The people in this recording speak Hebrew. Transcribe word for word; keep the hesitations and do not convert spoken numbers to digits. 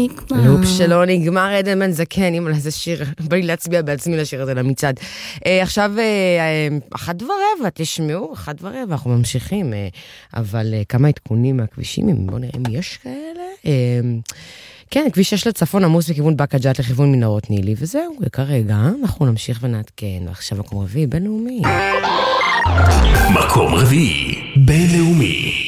נגמר. לופ שלא נגמר, עדן בן זקן, אימא, איזה שיר, בא לי להצביע בעצמי לשיר הזה למצעד. אה, עכשיו, אה, אחת ורבע, תשמעו, אחת ורבע, אנחנו ממשיכים, אה, אבל אה, כמה עדכונים מהכבישים, בואו נראה אם יש כאלה. אה, כן, כביש שש לצפון עמוס מכיוון באקה ג'ת לכיוון מנהרות נילי, וזהו, וכרגע אנחנו נמשיך ונעדכן, ועכשיו מקום רביעי, בינלאומי. מקום רביעי, בינלאומי.